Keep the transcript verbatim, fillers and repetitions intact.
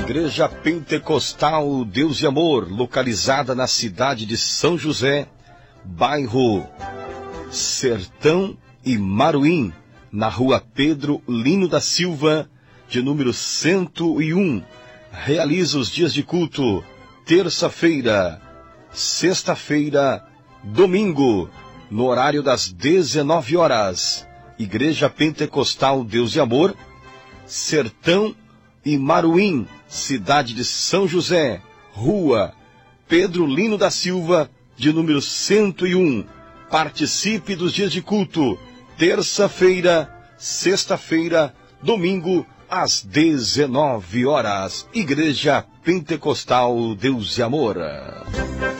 Igreja Pentecostal Deus e Amor, localizada na cidade de São José, bairro Sertão e Maruim, na rua Pedro Lino da Silva, de número cento e um. Realiza os dias de culto, terça-feira, sexta-feira, domingo, no horário das dezenove horas. Igreja Pentecostal Deus e Amor, Sertão e Maruim, cidade de São José, rua Pedro Lino da Silva, de número cento e um. Participe dos dias de culto, terça-feira, sexta-feira, domingo, às dezenove horas. Igreja Pentecostal Deus e Amor.